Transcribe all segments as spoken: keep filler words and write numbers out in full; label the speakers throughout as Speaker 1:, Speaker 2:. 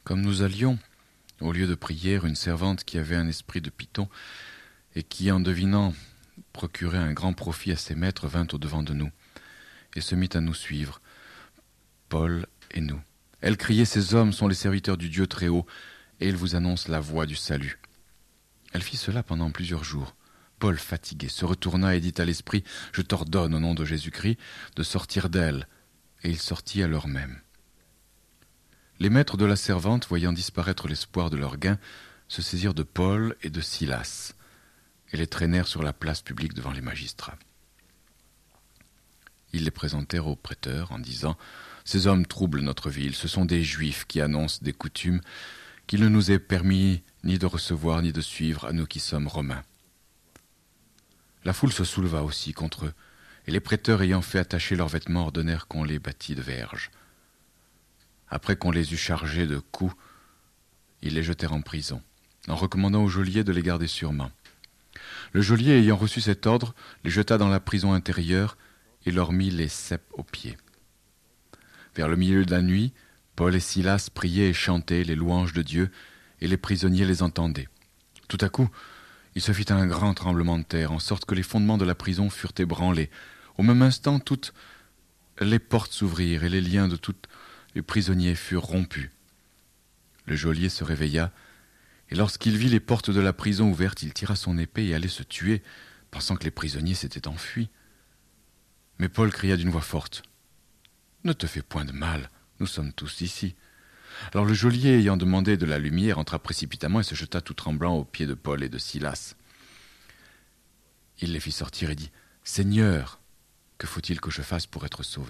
Speaker 1: Comme nous allions, au lieu de prière, une servante qui avait un esprit de python et qui, en devinant, procurait un grand profit à ses maîtres, vint au-devant de nous et se mit à nous suivre, Paul et nous. Elle criait, « Ces hommes sont les serviteurs du Dieu très haut, et ils vous annoncent la voie du salut. » Elle fit cela pendant plusieurs jours. Paul, fatigué, se retourna et dit à l'esprit, « Je t'ordonne au nom de Jésus-Christ de sortir d'elle. » Et il sortit à l'heure même. Les maîtres de la servante, voyant disparaître l'espoir de leur gain, se saisirent de Paul et de Silas et les traînèrent sur la place publique devant les magistrats. Ils les présentèrent au prêteur en disant « Ces hommes troublent notre ville, ce sont des Juifs qui annoncent des coutumes qu'il ne nous est permis ni de recevoir ni de suivre à nous qui sommes Romains. » La foule se souleva aussi contre eux, et les prêteurs ayant fait attacher leurs vêtements ordonnèrent qu'on les battît de verges. Après qu'on les eut chargés de coups, ils les jetèrent en prison, en recommandant au geôlier de les garder sûrement. Le geôlier, ayant reçu cet ordre, les jeta dans la prison intérieure et leur mit les ceps aux pieds. Vers le milieu de la nuit, Paul et Silas priaient et chantaient les louanges de Dieu, et les prisonniers les entendaient. Tout à coup, il se fit un grand tremblement de terre, en sorte que les fondements de la prison furent ébranlés. Au même instant, toutes les portes s'ouvrirent et les liens de tous les prisonniers furent rompus. Le geôlier se réveilla, et lorsqu'il vit les portes de la prison ouvertes, il tira son épée et allait se tuer, pensant que les prisonniers s'étaient enfuis. Mais Paul cria d'une voix forte, « Ne te fais point de mal, nous sommes tous ici. » Alors le geôlier, ayant demandé de la lumière, entra précipitamment et se jeta tout tremblant aux pieds de Paul et de Silas. Il les fit sortir et dit, « Seigneur, que faut-il que je fasse pour être sauvé ?»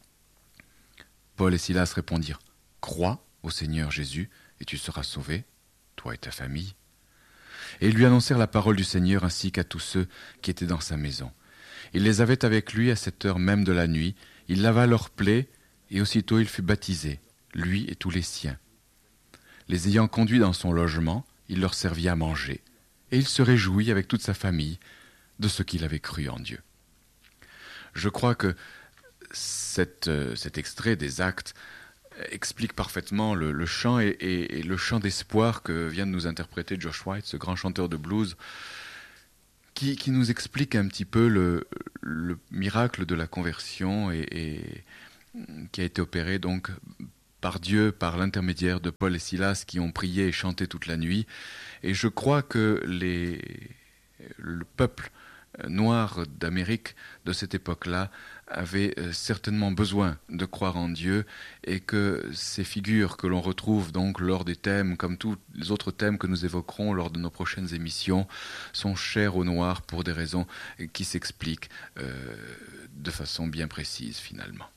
Speaker 1: Paul et Silas répondirent, « Crois au Seigneur Jésus, et tu seras sauvé, toi et ta famille. » Et ils lui annoncèrent la parole du Seigneur ainsi qu'à tous ceux qui étaient dans sa maison. Il les avait avec lui à cette heure même de la nuit. Il lava leurs plaies, et aussitôt il fut baptisé, lui et tous les siens. Les ayant conduits dans son logement, il leur servit à manger, et il se réjouit avec toute sa famille de ce qu'il avait cru en Dieu. Je crois que cette, euh, cet extrait des Actes explique parfaitement le, le chant et, et, et le chant d'espoir que vient de nous interpréter Josh White, ce grand chanteur de blues, qui, qui nous explique un petit peu le, le miracle de la conversion et, et qui a été opéré donc par Dieu, par l'intermédiaire de Paul et Silas qui ont prié et chanté toute la nuit. Et je crois que les, le peuple noir d'Amérique de cette époque-là avait certainement besoin de croire en Dieu et que ces figures que l'on retrouve donc lors des thèmes, comme tous les autres thèmes que nous évoquerons lors de nos prochaines émissions, sont chers aux Noirs pour des raisons qui s'expliquent euh, de façon bien précise finalement.